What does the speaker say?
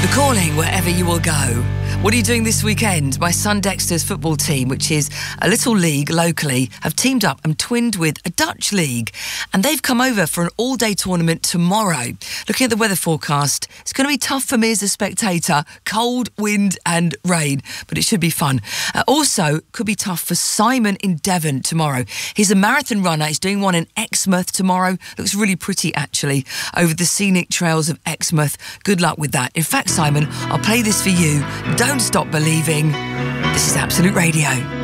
The Calling, wherever you will go. What are you doing this weekend? My son Dexter's football team, which is a little league locally, have teamed up and twinned with a Dutch league. And they've come over for an all-day tournament tomorrow. Looking at the weather forecast, it's going to be tough for me as a spectator. Cold, wind and rain. But it should be fun. Also, could be tough for Simon in Devon tomorrow. He's a marathon runner. He's doing one in Exmouth tomorrow. Looks really pretty, actually, over the scenic trails of Exmouth. Good luck with that. In fact, Simon, I'll play this for you. Don't stop believing. This is Absolute Radio.